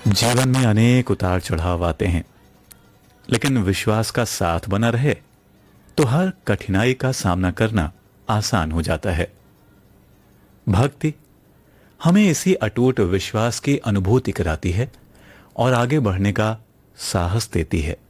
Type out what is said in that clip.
जीवन में अनेक उतार चढ़ाव आते हैं, लेकिन विश्वास का साथ बना रहे तो हर कठिनाई का सामना करना आसान हो जाता है। भक्ति हमें इसी अटूट विश्वास की अनुभूति कराती है और आगे बढ़ने का साहस देती है।